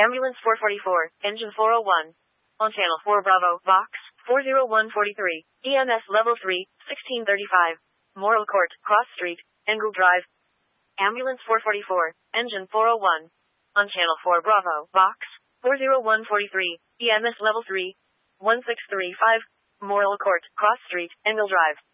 Ambulance 444, engine 401. On channel 4 Bravo, Vox, 40143, EMS level 3, 1635. Morrill Court, Cross Street, Engle Drive. Ambulance 444, engine 401. On channel 4 Bravo, Vox, 40143, EMS level 3, 1635. Morrill Court, Cross Street, Engle Drive.